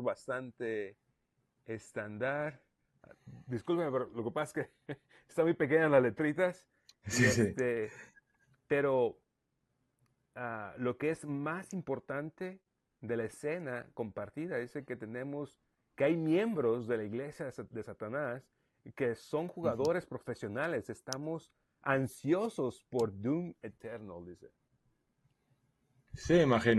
error bastante estándar. Discúlpeme, pero lo que pasa es que están muy pequeñas las letritas. Y Sí, sí. pero lo que es más importante de la escena compartida es que hay miembros de la iglesia de Satanás que son Ujú. jugadores profesionales. Estamos ansiosos por Doom Eternal, dice. Sí, imagino.